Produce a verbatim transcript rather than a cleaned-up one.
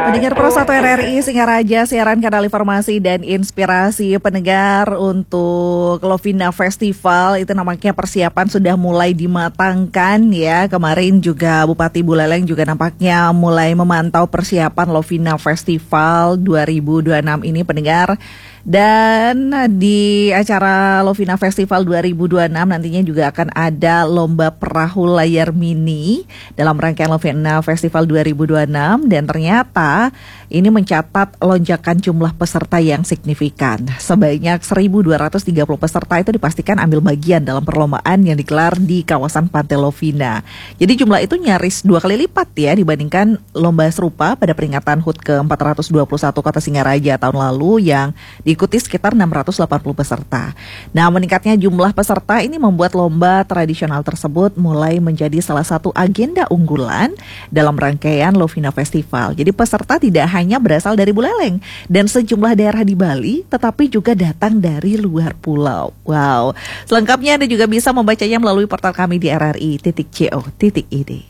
Pendengar Pro satu R R I Singaraja, siaran kanal informasi dan inspirasi pendengar untuk Lovina Festival. Itu nampaknya persiapan sudah mulai dimatangkan ya. Kemarin juga Bupati Buleleng juga nampaknya mulai memantau persiapan Lovina Festival dua ribu dua puluh enam ini pendengar. Dan di acara Lovina Festival dua ribu dua puluh enam nantinya juga akan ada lomba perahu layar mini dalam rangkaian Lovina Festival dua ribu dua puluh enam, dan ternyata ini mencatat lonjakan jumlah peserta yang signifikan. Sebanyak seribu dua ratus tiga puluh peserta itu dipastikan ambil bagian dalam perlombaan yang digelar di kawasan Pantai Lovina. Jadi jumlah itu nyaris dua kali lipat ya dibandingkan lomba serupa pada peringatan H U T ke empat ratus dua puluh satu Kota Singaraja tahun lalu yang diikuti sekitar enam ratus delapan puluh peserta. Nah, meningkatnya jumlah peserta ini membuat lomba tradisional tersebut mulai menjadi salah satu agenda unggulan dalam rangkaian Lovina Festival. Jadi peserta tidak hanya berasal dari Buleleng dan sejumlah daerah di Bali, tetapi juga datang dari luar pulau. Wow. Selengkapnya Anda juga bisa membacanya melalui portal kami di r r i titik co titik i d.